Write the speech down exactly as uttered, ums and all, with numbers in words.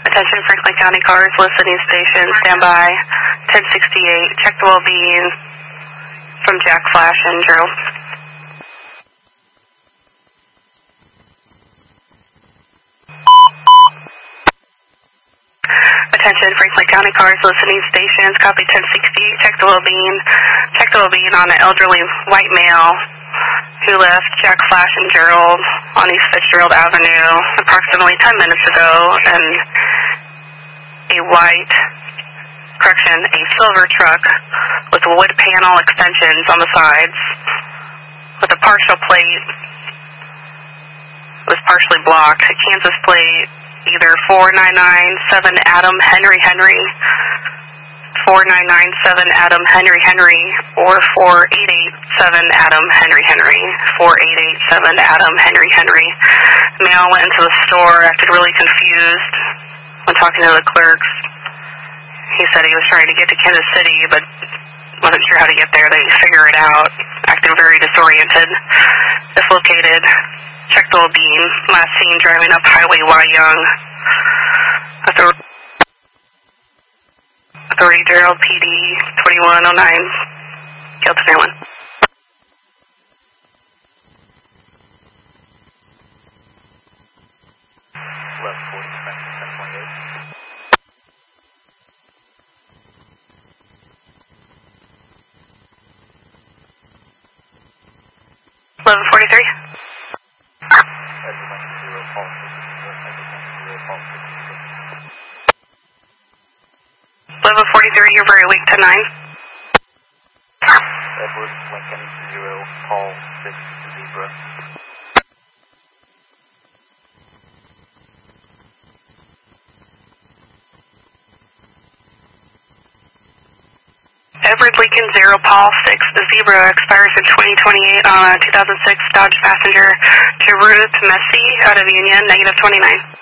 Attention Franklin County cars, listening station, stand by. ten sixty-eight, check the well-being from Jack Flash and Gerald. Attention Franklin County cars, listening stations, copy ten sixty-eight, check the well-being. Check the well-being on an elderly white male who left Jack Flash and Gerald on East Fitzgerald Avenue approximately ten minutes ago, and a white, correction, a silver truck with wood panel extensions on the sides with a partial plate. It was partially blocked. A Kansas plate, either four nine nine seven Adam Henry Henry, four nine nine seven Adam Henry Henry, or four eight eight seven Adam Henry Henry, four eight eight seven Adam Henry Henry. The male went into the store, acted really confused when talking to the clerks. He said he was trying to get to Kansas City, but wasn't sure how to get there. They figure it out. Acted very disoriented. Dislocated. Checked the well-being. Last seen driving up Highway Y Young. Authority, Authority Gerald P D twenty-one oh nine. Delta nine one. eleven forty, ten twenty-eight. eleven forty-three. eleven forty-three, you're very weak to nine. Edward Lincoln zero, Paul six, Zebra. Edward Lincoln zero, Paul six, Zebra expires in twenty twenty-eight on a two thousand six Dodge Passenger to Ruth Messi out of Union, negative twenty-nine.